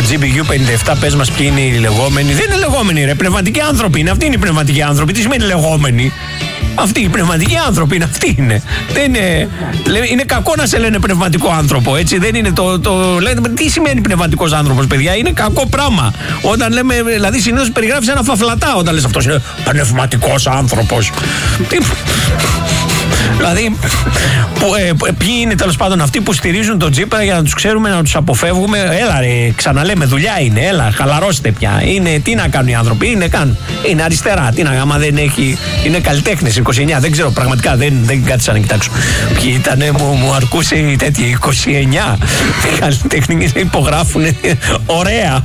GBU57, πες μας ποιοι είναι οι λεγόμενοι. Δεν είναι λεγόμενοι, ρε. Πνευματικοί άνθρωποι είναι. Αυτοί είναι οι πνευματικοί άνθρωποι. Τι σημαίνει λεγόμενοι? Αυτοί οι πνευματικοί άνθρωποι είναι. Αυτοί είναι. Δεν είναι. Είναι κακό να σε λένε πνευματικό άνθρωπο, έτσι. Δεν είναι λένε, τι σημαίνει πνευματικός άνθρωπος, παιδιά? Είναι κακό πράγμα. Όταν λέμε, δηλαδή, συνήθως περιγράφεις ένα φαφλατά όταν λες αυτός είναι πνευματικός άνθρωπος. Δηλαδή, ποιοι είναι τέλος πάντων αυτοί που στηρίζουν τον Τσίπρα για να τους ξέρουμε, να τους αποφεύγουμε? Έλα, ρε, ξαναλέμε, δουλειά είναι. Έλα, χαλαρώστε πια. Τι να κάνουν οι άνθρωποι? Είναι αριστερά. Τι να, άμα δεν έχει. Είναι καλλιτέχνες 29. Δεν ξέρω, πραγματικά δεν κάτσα να κοιτάξω. Ποιοι ήτανε, μου αρκούσε η τέτοια 29. Οι καλλιτέχνες υπογράφουν. Ωραία.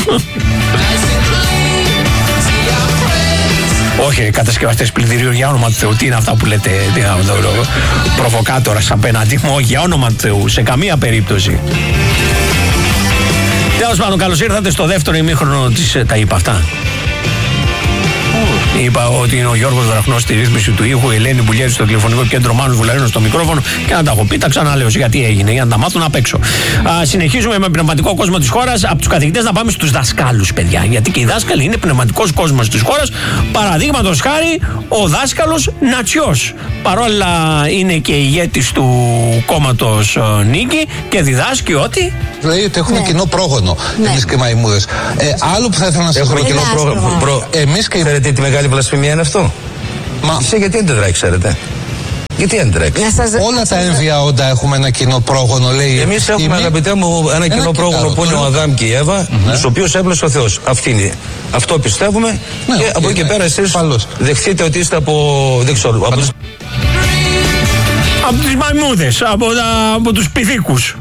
Όχι, κατασκευαστές πλυντηρίων, για όνομα του Θεού. Τι είναι αυτά που λέτε, προβοκάτορας απέναντι μου? Όχι, για όνομα του Θεού, σε καμία περίπτωση. Τέλος πάντων, καλώς ήρθατε στο δεύτερο ημίχρονο της. Τα είπα αυτά. Είπα ότι είναι ο Γιώργος Βραχνός στη ρύθμιση του ήχου, η Ελένη Μπουλιέτη στο τηλεφωνικό κέντρο, Μάνος Βουλαρίνος στο μικρόφωνο, και να τα έχω πει, τα ξαναλέω γιατί έγινε, για να τα μάθουν απ' έξω. Συνεχίζουμε με πνευματικό κόσμο της χώρας. Από τους καθηγητές να πάμε στους δασκάλους, παιδιά. Γιατί και οι δάσκαλοι είναι πνευματικός κόσμος της χώρας. Παραδείγματος χάρη, ο δάσκαλος Νατσιός. Παρόλα είναι και ηγέτης του κόμματος Νίκη και διδάσκει ότι. Λέει ότι έχουμε κοινό πρόγονο, εμείς και μαϊμούδες. Άλλο που θα ήθελα να σας πω. Κοινό πρόγονο. Εμείς και. Ξέρετε τι μεγάλη βλασφημία είναι αυτό? Εσύ γιατί αντιδράει, ξέρετε? Γιατί αντιδράει? Όλα τα έμβια όντα έχουμε ένα κοινό πρόγονο, λέει. Εμείς έχουμε, αγαπητέ μου, ένα κοινό πρόγονο που είναι ο Αδάμ και η Εύα, τους οποίους έβλεψε ο Θεός. Αυτό πιστεύουμε. Και από εκεί και πέρα εσείς δεχτείτε ότι είστε από. Δεν ξέρω. Από τις μαϊμούδες, από τους πυθίκους.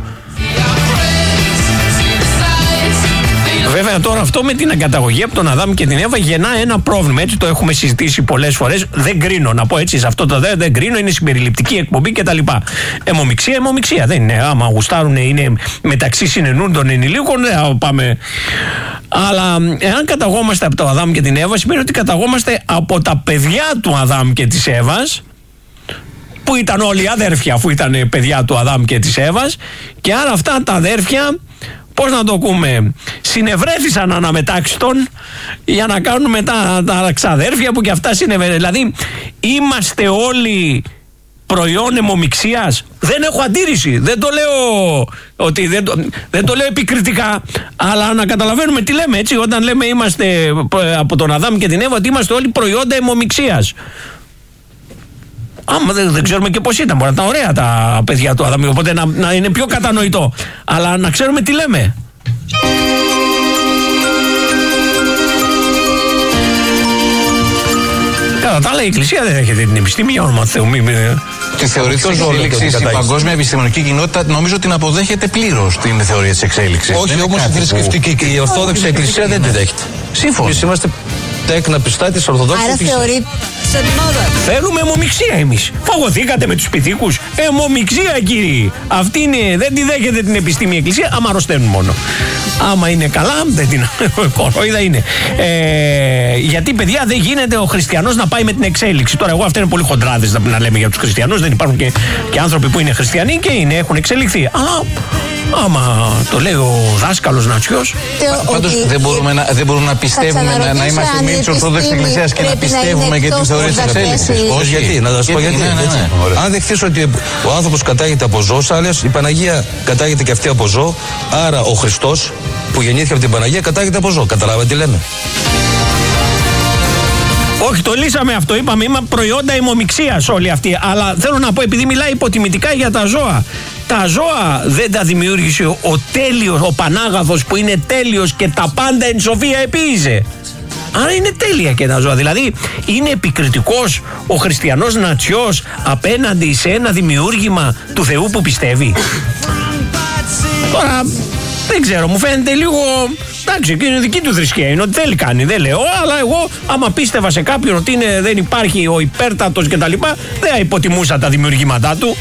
Βέβαια τώρα αυτό με την εγκαταγωγή από τον Αδάμ και την Εύα γεννά ένα πρόβλημα. Έτσι το έχουμε συζητήσει πολλές φορές. Δεν κρίνω, να πω έτσι, σε αυτό το δεν κρίνω, είναι συμπεριληπτική εκπομπή κτλ. Αιμομιξία δεν είναι. Άμα γουστάρουν, είναι μεταξύ συνενούντων ενηλίκων, δεν πάμε. Αλλά εάν καταγόμαστε από το Αδάμ και την Εύα, σημαίνει ότι καταγόμαστε από τα παιδιά του Αδάμ και της Εύας, που ήταν όλοι αδέρφια, αφού ήταν παιδιά του Αδάμ και της Εύας, και άρα αυτά τα αδέρφια, πώς να το πούμε, συνευρέθησαν αναμετάξιτον για να κάνουν μετά τα ξαδέρφια που και αυτά συνευρέθησαν. Δηλαδή είμαστε όλοι προϊόν αιμομιξίας. Δεν έχω αντίρρηση, δεν το λέω ότι δεν το λέω επικριτικά, αλλά να καταλαβαίνουμε τι λέμε, έτσι, όταν λέμε είμαστε από τον Αδάμ και την Εύα, ότι είμαστε όλοι προϊόντα αιμομιξίας. Άμα δεν ξέρουμε και πώς ήταν, μπορεί να ήταν ωραία τα παιδιά του Αδάμ, οπότε να είναι πιο κατανοητό. Αλλά να ξέρουμε τι λέμε. Κατά τα άλλα, η Εκκλησία δεν έχετε την επιστήμη, για όνομα του Θεού. Τη θεωρία της εξέλιξης, η παγκόσμια επιστημονική κοινότητα νομίζω την αποδέχεται πλήρως την θεωρία της εξέλιξης. Όχι, όμως η θρησκευτική και η Ορθόδοξη Εκκλησία δεν τη δέχεται. Σύμφωνα. Εμείς είμαστε τέκνα πιστά της Ορθοδόξης Εκκλησίας. Θέλουμε αιμομιξία εμείς. Φαγωθήκατε με τους πυθίκους. Αιμομιξία, κύριοι. Αυτή είναι, δεν τη δέχεται την επιστήμη η Εκκλησία, άμα αρρωσταίνουν μόνο. Άμα είναι καλά, δεν την. Κορόιδα είναι. Γιατί, παιδιά, δεν γίνεται ο χριστιανός να πάει με την εξέλιξη. Τώρα, εγώ αυτά είναι πολύ χοντράδες να λέμε για τους χριστιανούς. Δεν υπάρχουν και άνθρωποι που είναι χριστιανοί και έχουν εξελιχθεί. Αλλά άμα το λέει ο δάσκαλος Νατσιός. Πάντως δεν μπορούμε να πιστεύουμε, να είμαστε μέλη της Ορθόδοξης Εκκλησίας και να πιστεύουμε και την θεωρία της εξέλιξης. Όχι, γιατί, να σας πω γιατί. Αν δεχθείς ότι ο άνθρωπος κατάγεται από ζώο, άλλες η Παναγία κατάγεται και αυτή από ζώο, άρα ο Χριστός που γεννήθηκε από την Παναγία κατάγεται από ζώο. Καταλάβατε τι λέμε? Όχι, το λύσαμε αυτό. Είπαμε, είμαστε προϊόντα αιμομιξίας όλοι αυτοί. Αλλά θέλω να πω, επειδή μιλάει υποτιμητικά για τα ζώα. Τα ζώα δεν τα δημιούργησε ο τέλειος, ο Πανάγαθος που είναι τέλειος και τα πάντα εν σοφία επίησε. Άρα είναι τέλεια και τα ζώα. Δηλαδή είναι επικριτικός ο χριστιανός Νατσιός απέναντι σε ένα δημιούργημα του Θεού που πιστεύει. Τώρα δεν ξέρω, μου φαίνεται λίγο. Εντάξει, είναι δική του θρησκεία, είναι ό,τι θέλει κάνει, δεν λέω. Αλλά εγώ, άμα πίστευα σε κάποιον ότι δεν υπάρχει ο υπέρτατος κτλ., δεν θα υποτιμούσα τα δημιουργήματά του.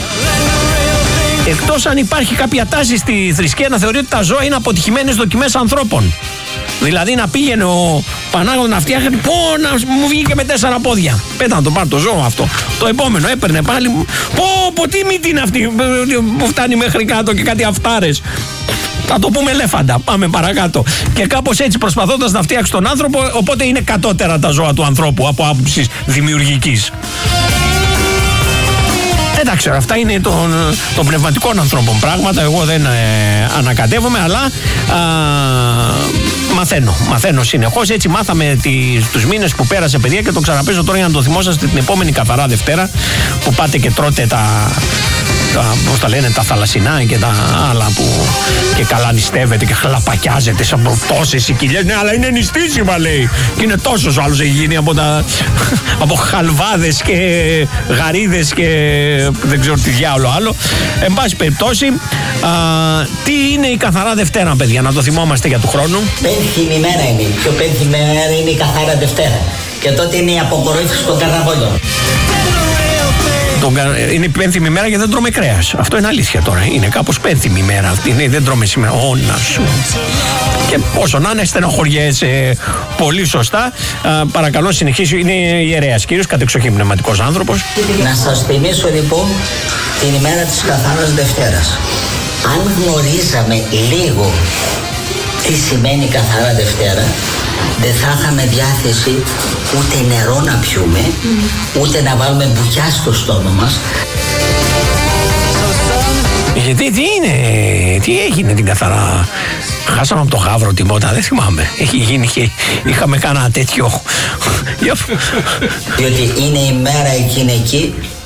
Εκτός αν υπάρχει κάποια τάση στη θρησκεία να θεωρεί ότι τα ζώα είναι αποτυχημένες δοκιμές ανθρώπων. Δηλαδή να πήγαινε ο Πανάγαθος να φτιάχνει, να μου βγήκε με 4 πόδια. Πέτα να το πάρει το ζώο αυτό. Το επόμενο έπαιρνε πάλι, τι μύτη είναι αυτή που φτάνει μέχρι κάτω και κάτι αυτάρες. Θα το πούμε ελέφαντα. Πάμε παρακάτω. Και κάπως έτσι προσπαθώντας να φτιάξει τον άνθρωπο, οπότε είναι κατώτερα τα ζώα του ανθρώπου από άποψης δημιουργικής. Δεν τα ξέρω, αυτά είναι των πνευματικών ανθρώπων πράγματα. Εγώ δεν ανακατεύομαι, αλλά μαθαίνω συνεχώς. Έτσι μάθαμε τους μήνες που πέρασε, παιδιά, και το ξαναπέζω τώρα για να το θυμόσαστε την επόμενη καθαρά Δευτέρα που πάτε και τρώτε πώς τα λένε, τα θαλασσινά και τα άλλα που και καλά νηστεύετε και χλαπακιάζετε σαν τόσες οι κοιλιές. Ναι, αλλά είναι νηστίσιμα, λέει. Και είναι τόσος ο άλλος έχει γίνει από χαλβάδες και γαρίδες και δεν ξέρω τι διάολο άλλο. Εν πάση περιπτώσει, τι είναι η καθαρά Δευτέρα, παιδιά, να το θυμόμαστε για του χρόνου. Πένθυμη μέρα είναι. Η πιο πένθυμη μέρα είναι η καθαρά Δευτέρα. Και τότε είναι η αποκορύφωση των καρναβόλων. Είναι πένθυμη μέρα γιατί δεν τρώμε κρέας. Αυτό είναι αλήθεια τώρα. Είναι κάπως πένθυμη μέρα αυτή. Δεν τρώμε σήμερα. Όνα σου. Και όσο να είναι, στενοχωριέσαι πολύ σωστά. Παρακαλώ, συνεχίσει. Είναι ιερέας κύριος, κατεξοχήν πνευματικός άνθρωπος. Να σας θυμίσω λοιπόν την ημέρα της καθαράς Δευτέρας. Αν γνωρίζαμε λίγο τι σημαίνει καθαρά Δευτέρα, δεν θα είχαμε διάθεση ούτε νερό να πιούμε, ούτε να βάλουμε μπουκιά στο στόμα μας. Γιατί τι έγινε την καθαρά? Χάσαμε από το Γαύρο τίποτα, δεν θυμάμαι. Είχαμε κανένα τέτοιο. Διότι είναι η μέρα εκείνη εκεί